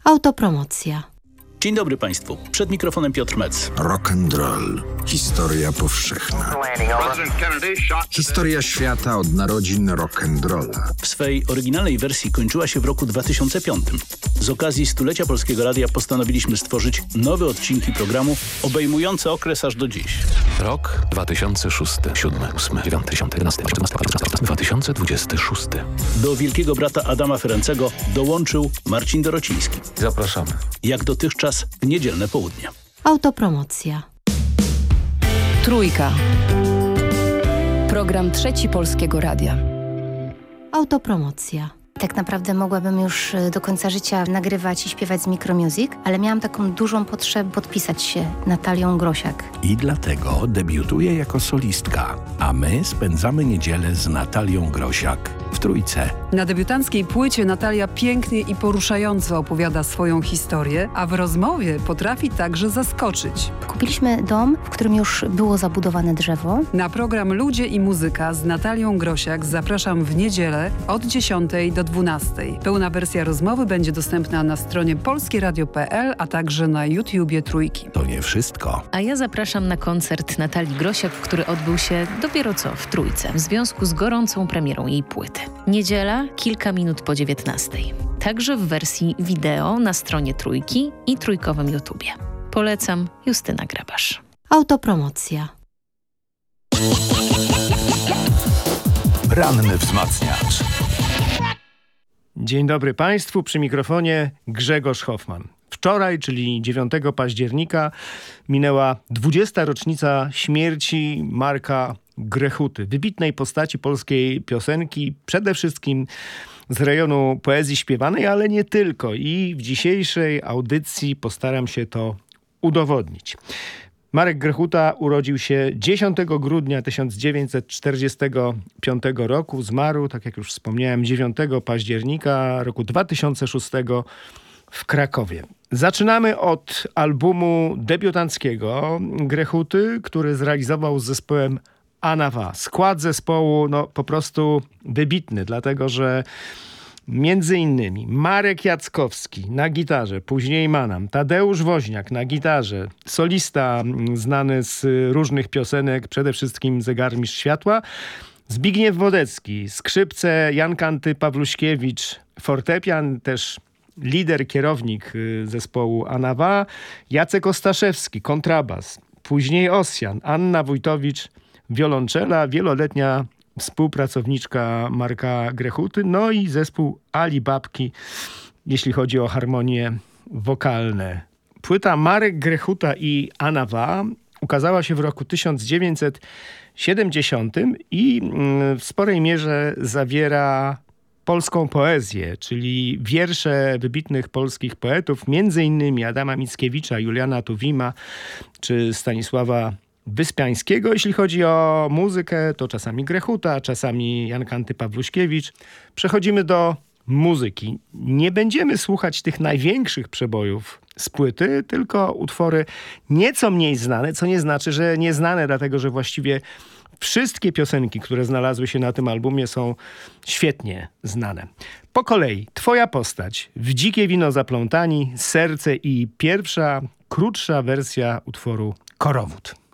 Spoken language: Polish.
Autopromocja. Dzień dobry Państwu. Przed mikrofonem Piotr Mec. Rock and roll. Historia powszechna. Historia świata od narodzin rock and rolla. W swej oryginalnej wersji kończyła się w roku 2005. Z okazji stulecia Polskiego Radia postanowiliśmy stworzyć nowe odcinki programu obejmujące okres aż do dziś. Rok 2006, 7, 8, 9, 10, 11, 14, 2026. Do Wielkiego Brata Adama Ferencego dołączył Marcin Dorociński. Zapraszamy. Jak dotychczas w niedzielne południe. Autopromocja. Trójka. Program Trzeci Polskiego Radia. Autopromocja. Tak naprawdę mogłabym już do końca życia nagrywać i śpiewać z Micromusic, ale miałam taką dużą potrzebę podpisać się Natalią Grosiak. I dlatego debiutuje jako solistka, a my spędzamy niedzielę z Natalią Grosiak w Trójce. Na debiutanckiej płycie Natalia pięknie i poruszająco opowiada swoją historię, a w rozmowie potrafi także zaskoczyć. Kupiliśmy dom, w którym już było zabudowane drzewo. Na program Ludzie i Muzyka z Natalią Grosiak zapraszam w niedzielę od 10 do 12. Pełna wersja rozmowy będzie dostępna na stronie polskieradio.pl, a także na YouTubie Trójki. To nie wszystko. A ja zapraszam na koncert Natalii Grosiak, który odbył się dopiero co w Trójce, w związku z gorącą premierą jej płyty. Niedziela, kilka minut po 19. Także w wersji wideo na stronie Trójki i trójkowym YouTubie. Polecam, Justyna Grabasz. Autopromocja. Ranny wzmacniacz. Dzień dobry Państwu, przy mikrofonie Grzegorz Hoffman. Wczoraj, czyli 9 października, minęła 20. rocznica śmierci Marka Grechuty, wybitnej postaci polskiej piosenki, przede wszystkim z rejonu poezji śpiewanej, ale nie tylko. I w dzisiejszej audycji postaram się to udowodnić. Marek Grechuta urodził się 10 grudnia 1945 roku. Zmarł, tak jak już wspomniałem, 9 października roku 2006 w Krakowie. Zaczynamy od albumu debiutanckiego Grechuty, który zrealizował z zespołem Anawa. Skład zespołu po prostu wybitny, dlatego że między innymi Marek Jackowski na gitarze, później Manam, Tadeusz Woźniak na gitarze, solista znany z różnych piosenek, przede wszystkim Zegarmistrz Światła, Zbigniew Wodecki, skrzypce, Jan Kanty Pawluśkiewicz, fortepian, też lider, kierownik zespołu Anawa, Jacek Ostaszewski, kontrabas, później Osjan, Anna Wójtowicz, wiolonczela, wieloletnia współpracowniczka Marka Grechuty, no i zespół Ali Babki, jeśli chodzi o harmonie wokalne. Płyta Marek Grechuta i Anawa ukazała się w roku 1970 i w sporej mierze zawiera polską poezję, czyli wiersze wybitnych polskich poetów, między innymi Adama Mickiewicza, Juliana Tuwima czy Stanisława Wyspiańskiego. Jeśli chodzi o muzykę, to czasami Grechuta, czasami Jan Kanty Pawluśkiewicz. Przechodzimy do muzyki. Nie będziemy słuchać tych największych przebojów z płyty, tylko utwory nieco mniej znane, co nie znaczy, że nieznane, dlatego że właściwie wszystkie piosenki, które znalazły się na tym albumie, są świetnie znane. Po kolei Twoja postać, W dzikie wino zaplątani, Serce i pierwsza, krótsza wersja utworu Korowód.